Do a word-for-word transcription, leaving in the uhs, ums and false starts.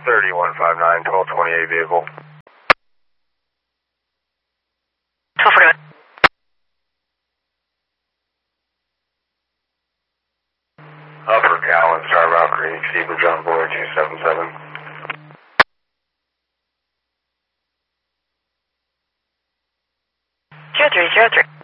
thirty-one five nine, twelve twenty-eight vehicle. twelve forty-one. Upper Cowan, Star Valkyrie, Fever John Boy two seven seven. zero three zero three.